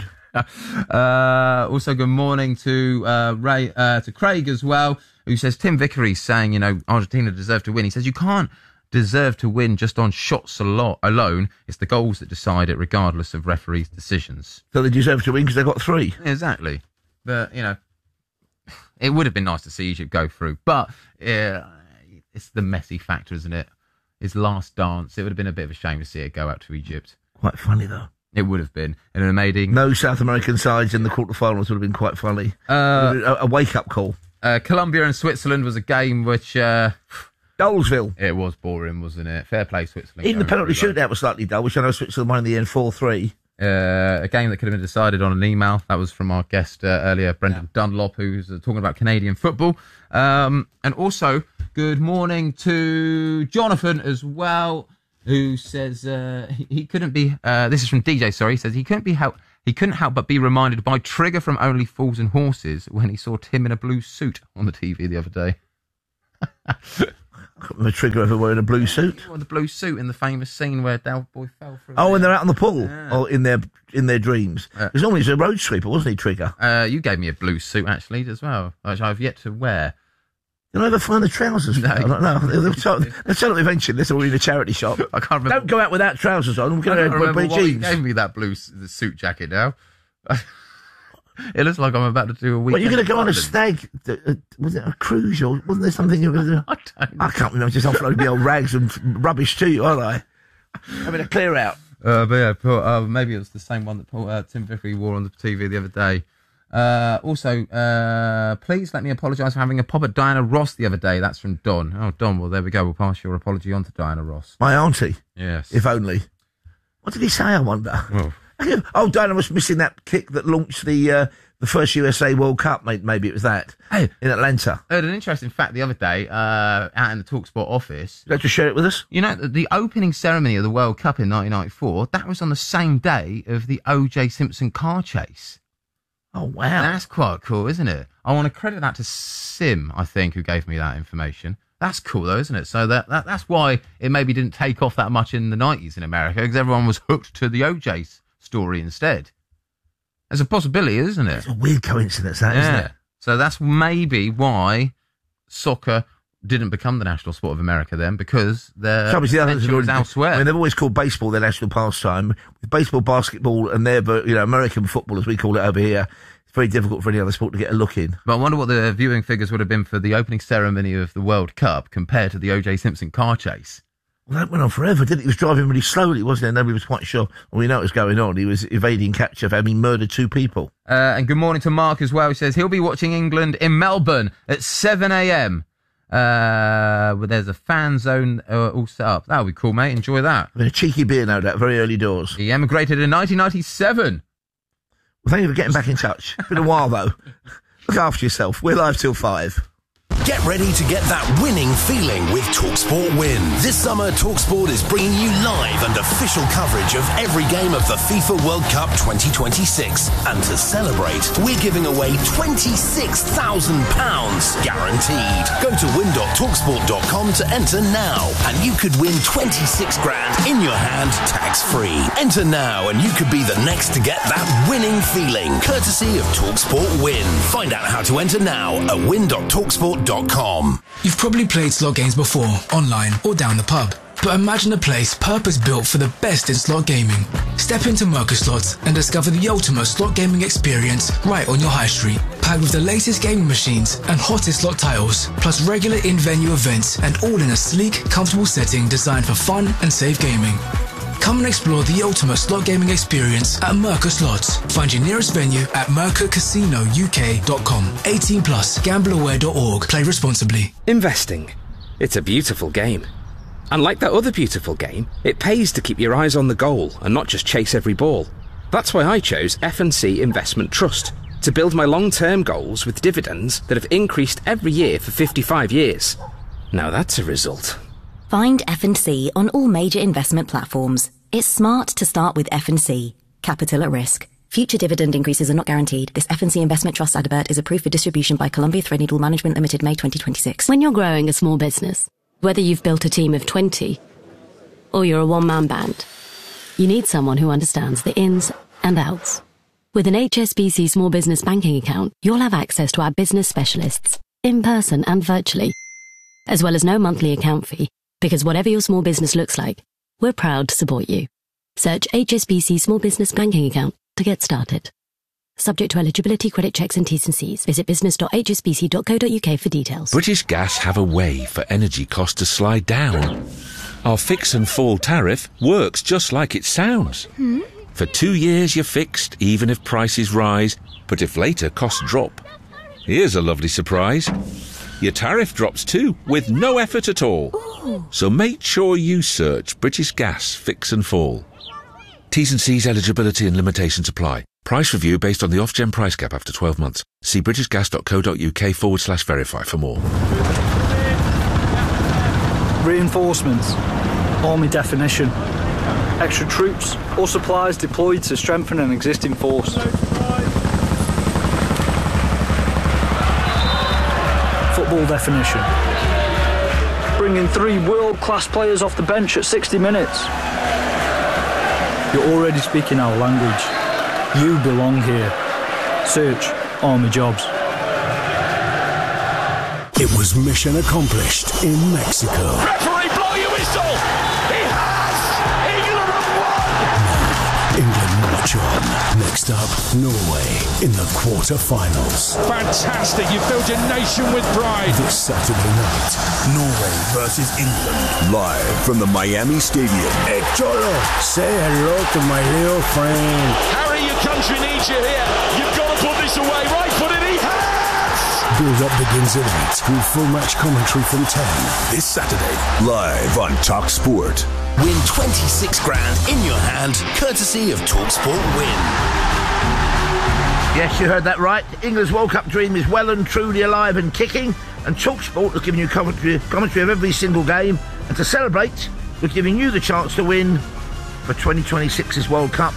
Also, good morning to to Craig as well, who says Tim Vickery's saying, Argentina deserve to win. He says you can't deserve to win just on shots alone. It's the goals that decide it, regardless of referees' decisions. So they deserve to win because they got 3. Exactly. But, it would have been nice to see Egypt go through. But it's the Messi factor, isn't it? His last dance. It would have been a bit of a shame to see it go out to Egypt. Quite funny, though. It would have been. And an amazing... No South American sides in the quarterfinals would have been quite funny. A wake-up call. Colombia and Switzerland was a game which... Dolesville. It was boring, wasn't it? Fair play, Switzerland. Even the penalty shootout was slightly dull, which I know Switzerland won in the end 4-3. A game that could have been decided on an email. That was from our guest earlier, Brendan Dunlop, who's talking about Canadian football. And also, good morning to Jonathan as well, who says he couldn't be... this is from DJ, sorry. He says he couldn't help but be reminded by Trigger from Only Fools and Horses when he saw Tim in a blue suit on the TV the other day. The Trigger ever wearing a blue suit? The blue suit in the famous scene where Del Boy fell through. Oh, when they're out on the pool, or in their dreams. Because normally he's a road sweeper, wasn't he, Trigger? You gave me a blue suit actually as well, which I've yet to wear. Did I ever find the trousers? No. They'll tell them eventually. This will be in a charity shop. I can't remember. Don't go out without trousers on. I can't remember why you gave me that blue suit jacket now. It looks like I'm about to do a weekend. Well, you're going to go on a Scotland. stag. Was it a cruise or wasn't there something you were going to do? I can't remember. Just offloading the old rags and rubbish to you, aren't I? Having a clear out. But yeah, maybe it was the same one that Tim Vickery wore on the TV the other day. Also, please let me apologise for having a pop at Diana Ross the other day. That's from Don. Oh, Don, well, there we go. We'll pass your apology on to Diana Ross. My auntie? Yes. If only. What did he say, I wonder? Oh, Diana was missing that kick that launched the first USA World Cup. Maybe it was that. Hey, in Atlanta. I heard an interesting fact the other day out in the TalkSport office. You'd like to share it with us? You know, the opening ceremony of the World Cup in 1994, that was on the same day of the O.J. Simpson car chase. Oh, wow. That's quite cool, isn't it? I want to credit that to Sim, I think, who gave me that information. That's cool, though, isn't it? So that's why it maybe didn't take off that much in the 90s in America, because everyone was hooked to the O.J. story instead. There's a possibility, isn't it? It's a weird coincidence, that, isn't it? So that's maybe why soccer didn't become the national sport of America then, because their attention was elsewhere. I mean, they've always called baseball their national pastime. With baseball, basketball, and their, American football, as we call it over here, it's very difficult for any other sport to get a look in. But I wonder what the viewing figures would have been for the opening ceremony of the World Cup compared to the O.J. Simpson car chase. Well, that went on forever, didn't it? He was driving really slowly, wasn't he? Nobody was quite sure. Well, we know what was going on. He was evading capture for having murdered 2 people. And good morning to Mark as well. He says he'll be watching England in Melbourne at 7 a.m. There's a fan zone all set up. That'll be cool, mate. Enjoy that. With a cheeky beer, no doubt. Very early doors. He emigrated in 1997. Well, thank you for getting back in touch. Been a while, though. Look after yourself. We're live till 5. Get ready to get that winning feeling with TalkSport Win. This summer, TalkSport is bringing you live and official coverage of every game of the FIFA World Cup 2026. And to celebrate, we're giving away £26,000 guaranteed. Go to win.talksport.com to enter now, and you could win 26 grand in your hand, tax-free. Enter now, and you could be the next to get that winning feeling, courtesy of TalkSport Win. Find out how to enter now at win.talksport.com. You've probably played slot games before, online or down the pub. But imagine a place purpose-built for the best in slot gaming. Step into Merca Slots and discover the ultimate slot gaming experience right on your high street. Packed with the latest gaming machines and hottest slot titles, plus regular in-venue events, and all in a sleek, comfortable setting designed for fun and safe gaming. Come and explore the ultimate slot gaming experience at Merca Slots. Find your nearest venue at mercacasinouk.com. 18 plus, gambleaware.org. Play responsibly. Investing. It's a beautiful game. And like that other beautiful game, it pays to keep your eyes on the goal and not just chase every ball. That's why I chose F&C Investment Trust, to build my long-term goals with dividends that have increased every year for 55 years. Now that's a result. Find F&C on all major investment platforms. It's smart to start with F&C. Capital at risk. Future dividend increases are not guaranteed. This F&C Investment Trust advert is approved for distribution by Columbia Threadneedle Management Limited, May 2026. When you're growing a small business, whether you've built a team of 20 or you're a one-man band, you need someone who understands the ins and outs. With an HSBC small business banking account, you'll have access to our business specialists, in person and virtually, as well as no monthly account fee, because whatever your small business looks like, we're proud to support you. Search HSBC Small Business Banking Account to get started. Subject to eligibility, credit checks and T's and C's. Visit business.hsbc.co.uk for details. British Gas have a way for energy costs to slide down. Our fix and fall tariff works just like it sounds. For 2 years you're fixed, even if prices rise, but if later costs drop. Here's a lovely surprise. Your tariff drops too, with no effort at all. Ooh. So make sure you search British Gas Fix and Fall. T's and C's, eligibility and limitations apply. Price review based on the Ofgem price cap after 12 months. See britishgas.co.uk/verify for more. Reinforcements. Army definition. Extra troops or supplies deployed to strengthen an existing force. Football definition. Bringing 3 world-class players off the bench at 60 minutes. You're already speaking our language. You belong here. Search Army Jobs. It was mission accomplished in Mexico. Referee, blow your whistle! He has! England have won! England march on. Next up, Norway in the quarter-finals. Fantastic. You filled your nation with pride. This Saturday night, Norway versus England. Live from the Miami Stadium. Hey, Cholo, say hello to my little friend. Harry, your country needs you here. You've got to put this away. Right footed, he has! Build-up begins at 8 with full match commentary from 10. This Saturday, live on Talk Sport. Win 26 grand in your hand, courtesy of TalkSport Win. Yes, you heard that right. England's World Cup dream is well and truly alive and kicking, and TalkSport is giving you commentary of every single game. And to celebrate, we're giving you the chance to win for 2026's World Cup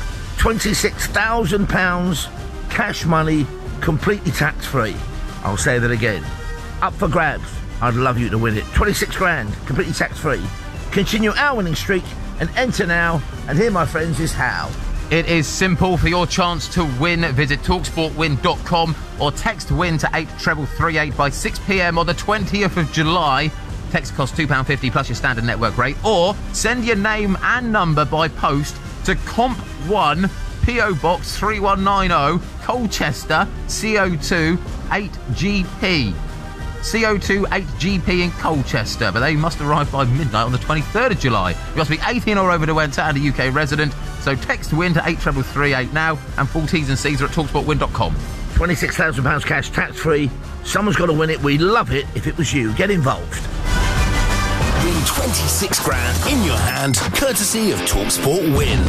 £26,000 cash money, completely tax-free. I'll say that again. Up for grabs. I'd love you to win it. 26 grand, completely tax-free. Continue our winning streak and enter now. And here, my friends, is how. It is simple. For your chance to win, visit TalkSportWin.com or text WIN to 83338 by 6 p.m. on the 20th of July. Text costs £2.50 plus your standard network rate. Or send your name and number by post to Comp1 PO Box 3190 Colchester CO2 8GP. CO2 8GP in Colchester, but they must arrive by midnight on the 23rd of July. You must be 18 or over to enter and a UK resident, so text WIN to 83338 now, and full T's and C's are at TalkSportWin.com. £26,000 cash, tax-free. Someone's got to win it. We'd love it if it was you. Get involved. Win 26 grand in your hand, courtesy of TalkSport Win.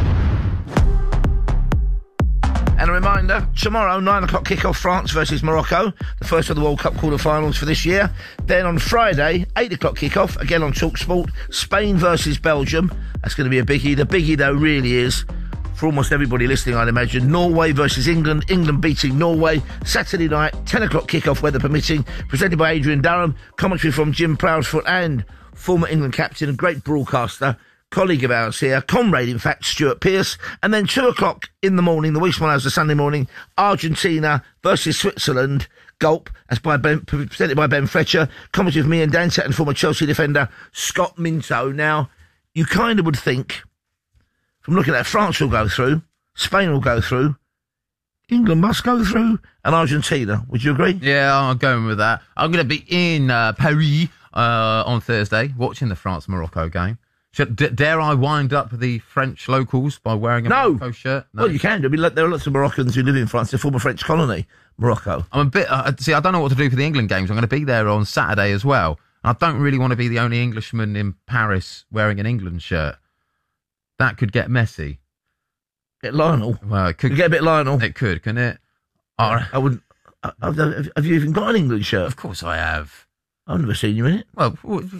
And a reminder, tomorrow, 9 o'clock kickoff, France versus Morocco, the first of the World Cup quarter-finals for this year. Then on Friday, 8 o'clock kickoff, again on TalkSport, Spain versus Belgium. That's going to be a biggie. The biggie, though, really is, for almost everybody listening, I'd imagine, Norway versus England, England beating Norway. Saturday night, 10 o'clock kickoff, weather permitting, presented by Adrian Durham, commentary from Jim Proudfoot and former England captain and great broadcaster, colleague of ours here, comrade, in fact, Stuart Pearce. And then 2 o'clock in the morning, the Week hours of Sunday morning, Argentina versus Switzerland, Gulp, as presented by Ben Fletcher, commentary of me and Dante and former Chelsea defender Scott Minto. Now, you kind of would think, from looking at France will go through, Spain will go through, England must go through, and Argentina. Would you agree? Yeah, I'm going with that. I'm going to be in Paris on Thursday, watching the France-Morocco game. Dare I wind up the French locals by wearing a Morocco shirt? No. Well, you can. There are lots of Moroccans who live in France. They're former French colony, Morocco. I'm a bit... see, I don't know what to do for the England games. I'm going to be there on Saturday as well. I don't really want to be the only Englishman in Paris wearing an England shirt. That could get messy. Get Lionel? Well, it could... get a bit Lionel? It could, couldn't it? I wouldn't... Have you even got an England shirt? Of course I have. I've never seen you in it. Well,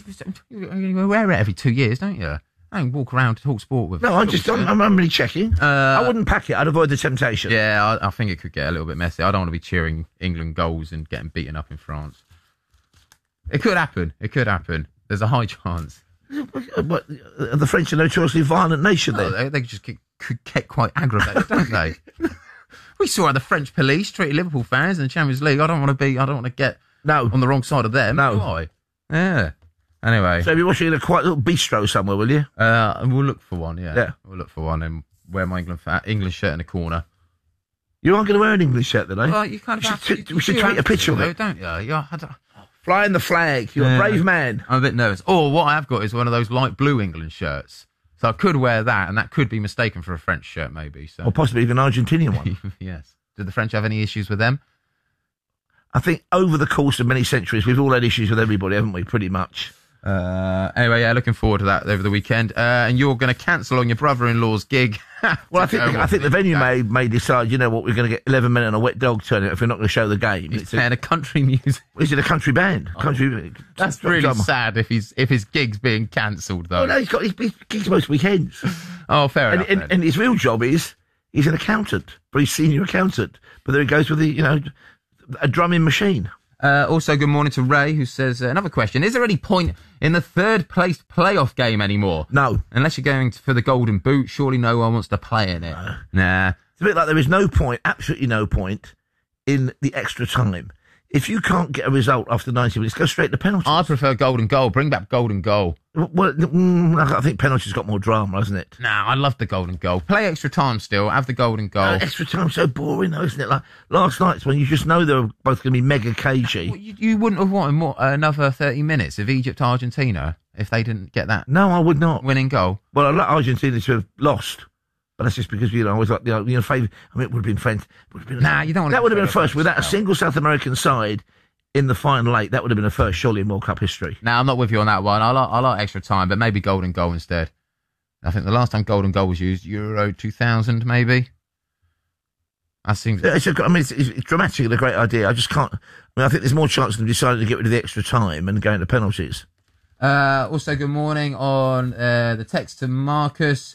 you wear it every 2 years, don't you? I don't walk around to talk sport with. No, I'm really checking. I wouldn't pack it. I'd avoid the temptation. Yeah, I think it could get a little bit messy. I don't want to be cheering England goals and getting beaten up in France. It could happen. There's a high chance. What, the French are a notoriously violent nation, then? They just could get quite aggravated, don't they? We saw how the French police treated Liverpool fans in the Champions League. I don't want to get on the wrong side of them. No. Do I? Yeah. Anyway. So you'll be watching in a quiet little bistro somewhere, will you? We'll look for one, yeah. We'll look for one and wear my England shirt in the corner. You aren't going to wear an English shirt, then, eh? Well, you kind of we should tweet a picture of it. Don't you? Flying the flag. You're a brave man. I'm a bit nervous. Or what I've got is one of those light blue England shirts. So I could wear that, and that could be mistaken for a French shirt, maybe. So. Or possibly even an Argentinian one. Yes. Did the French have any issues with them? I think over the course of many centuries, we've all had issues with everybody, haven't we, pretty much? Anyway, yeah, looking forward to that over the weekend. And you're going to cancel on your brother-in-law's gig. Well, I think the venue may decide, you know what, we're going to get 11 men and a wet dog turning up if we're not going to show the game. He's playing a country music. Is it a country band? That's really sad if his gig's being cancelled, though. Oh, no, he gigs most weekends. Oh, fair enough. And his real job is he's an accountant, very senior accountant. But there he goes with a drumming machine. Also, good morning to Ray, who says, another question. Is there any point in the third-place playoff game anymore? No. Unless you're going for the golden boot, surely no one wants to play in it. Nah. It's a bit like there is no point, absolutely no point, in the extra time. If you can't get a result after 90 minutes, go straight to penalties. I prefer golden goal. Bring back golden goal. Well, I think penalty's got more drama, hasn't it? Nah, I love the golden goal. Play extra time still. Have the golden goal. Extra time's so boring, though, isn't it? Like last night's when you just know they're both going to be mega cagey. Well, you wouldn't have wanted another 30 minutes of Egypt-Argentina if they didn't get that. No, I would not. Winning goal. Well, I'd like Argentina to have lost. But that's just because, I was like, favour. I mean, it would have been fantastic. Nah, you don't want that would have been a first. Without a single South American side in the final 8, that would have been a first, surely, in World Cup history. Nah, I'm not with you on that one. I like extra time, but maybe golden goal instead. I think the last time golden goal was used, Euro 2000, maybe. I think it's dramatically a great idea. I just can't. I think there's more chance of them deciding to get rid of the extra time and going to penalties. Also, good morning on the text to Marcus,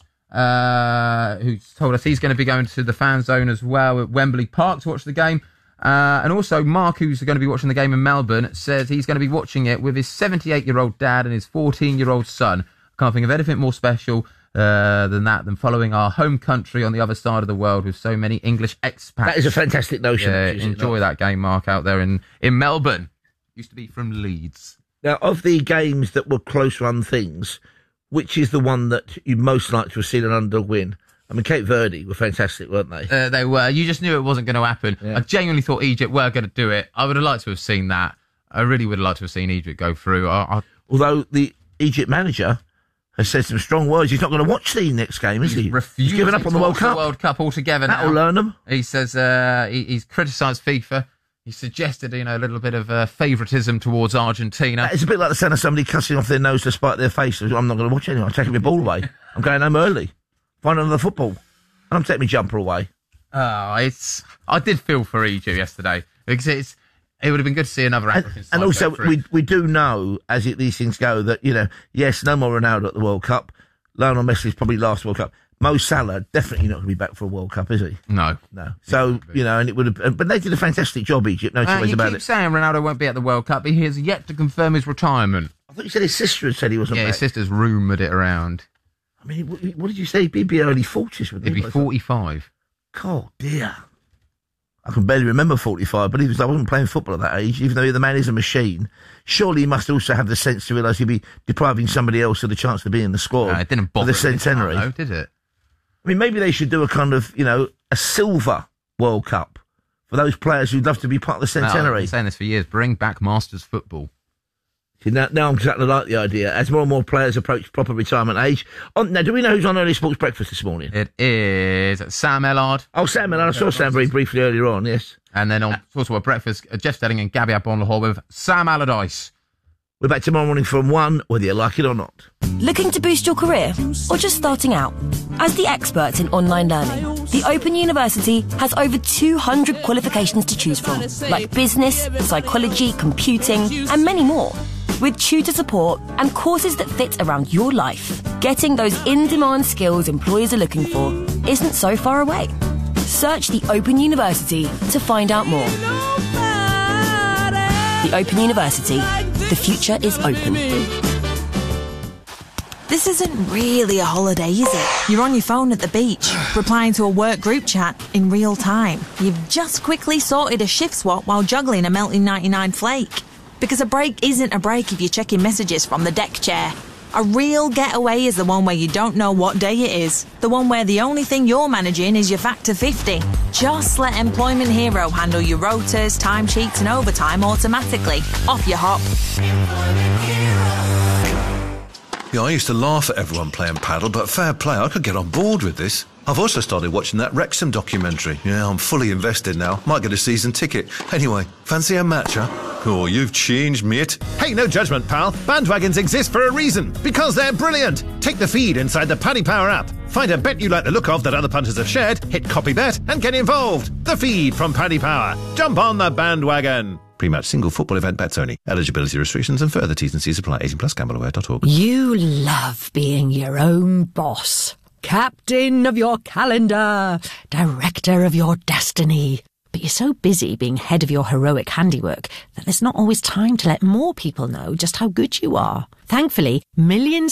who's told us he's going to be going to the fan zone as well at Wembley Park to watch the game. And also, Mark, who's going to be watching the game in Melbourne, says he's going to be watching it with his 78-year-old dad and his 14-year-old son. Can't think of anything more special than following our home country on the other side of the world with so many English expats. That is a fantastic notion. Enjoy that game, Mark, out there in Melbourne. Used to be from Leeds. Now, of the games that were close-run things, which is the one that you'd most like to have seen an underdog win? I mean, Cape Verde were fantastic, weren't they? They were. You just knew it wasn't going to happen. Yeah. I genuinely thought Egypt were going to do it. I would have liked to have seen that. I really would have liked to have seen Egypt go through. Although the Egypt manager has said some strong words. He's not going to watch the next game, is he? He's given up on the World Cup. The World Cup altogether now. That'll learn them. He says he's criticised FIFA. He suggested, a little bit of favouritism towards Argentina. It's a bit like the sound of somebody cutting off their nose to spite their face. I'm not going to watch anything. I'm taking my ball away. I'm going home early. Find another football. I'm taking my jumper away. I did feel for Egypt yesterday because it would have been good to see another African side. And also, go through. we do know, as these things go, that, yes, no more Ronaldo at the World Cup. Lionel Messi's probably last World Cup. Mo Salah, definitely not going to be back for a World Cup, is he? No. So, and it would have... But they did a fantastic job, Egypt, no two ways about it. You keep saying Ronaldo won't be at the World Cup, but he has yet to confirm his retirement. I thought you said his sister had said he wasn't back. His sister's rumoured it around. I mean, what did you say? He'd be early 40s, wouldn't he? He'd be 45. God, dear. I can barely remember 45, but I wasn't playing football at that age, even though the man is a machine. Surely he must also have the sense to realise he'd be depriving somebody else of the chance to be in the squad. No, it didn't bother for the centenary. No, did it? I mean, maybe they should do a kind of, a silver World Cup for those players who'd love to be part of the centenary. I've been saying this for years. Bring back Masters football. See, now I'm starting to like the idea. As more and more players approach proper retirement age. Now, do we know who's on Early Sports Breakfast this morning? It is Sam Ellard. Oh, Sam Ellard. I saw Sam very briefly earlier on, yes. And then on Total Breakfast, Jeff Stelling and Gabby Abonlahor with Sam Allardyce. We're back tomorrow morning from 1, whether you like it or not. Looking to boost your career or just starting out? As the experts in online learning, the Open University has over 200 qualifications to choose from, like business, psychology, computing, and many more. With tutor support and courses that fit around your life, getting those in-demand skills employers are looking for isn't so far away. Search the Open University to find out more. The Open University. The future is open. This isn't really a holiday, is it? You're on your phone at the beach, replying to a work group chat in real time. You've just quickly sorted a shift swap while juggling a melting 99 flake. Because a break isn't a break if you're checking messages from the deck chair. A real getaway is the one where you don't know what day it is. The one where the only thing you're managing is your factor 50. Just let Employment Hero handle your rotas, timesheets and overtime automatically. Off you hop. Yeah, I used to laugh at everyone playing paddle, but fair play, I could get on board with this. I've also started watching that Wrexham documentary. Yeah, I'm fully invested now. Might get a season ticket. Anyway, fancy a match, huh? Oh, you've changed, mate. Hey, no judgment, pal. Bandwagons exist for a reason. Because they're brilliant. Take the feed inside the Paddy Power app. Find a bet you like the look of that other punters have shared, hit copy bet, and get involved. The feed from Paddy Power. Jump on the bandwagon. Pre-match single football event bets only. Eligibility restrictions and further T's and C's apply. 18 plus gambleware.org. You love being your own boss. Captain of your calendar. Director of your destiny. But you're so busy being head of your heroic handiwork that there's not always time to let more people know just how good you are. Thankfully, millions